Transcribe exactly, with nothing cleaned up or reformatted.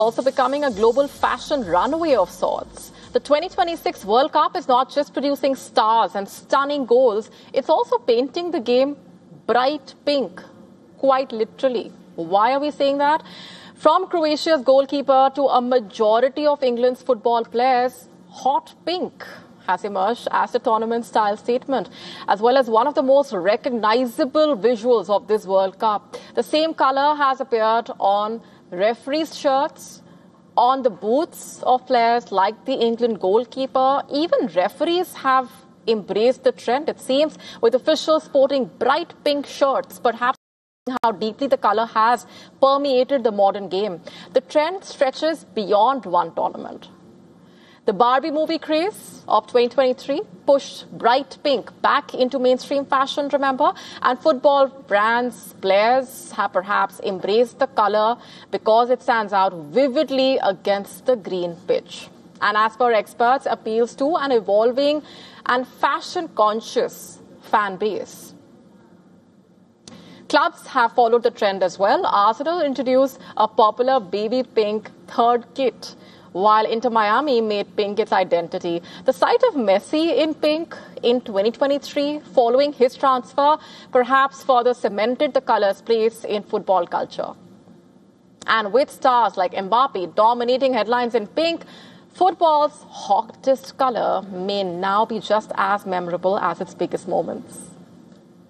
Also becoming a global fashion runway of sorts. The twenty twenty-six World Cup is not just producing stars and stunning goals, it's also painting the game bright pink, quite literally. Why are we saying that? From Croatia's goalkeeper to a majority of England's football players, hot pink has emerged as the tournament-style statement, as well as one of the most recognizable visuals of this World Cup. The same color has appeared on referees' shirts, on the boots of players like the England goalkeeper. Even referees have embraced the trend, it seems, with officials sporting bright pink shirts, perhaps how deeply the color has permeated the modern game. The trend stretches beyond one tournament. The Barbie movie craze of twenty twenty-three pushed bright pink back into mainstream fashion, remember? And football brands, players have perhaps embraced the color because it stands out vividly against the green pitch. And as per experts, appeals to an evolving and fashion-conscious fan base. Clubs have followed the trend as well. Arsenal introduced a popular baby pink third kit, while Inter Miami made pink its identity. The sight of Messi in pink in twenty twenty-three, following his transfer, perhaps further cemented the color's place in football culture. And with stars like Mbappe dominating headlines in pink, football's hottest color may now be just as memorable as its biggest moments.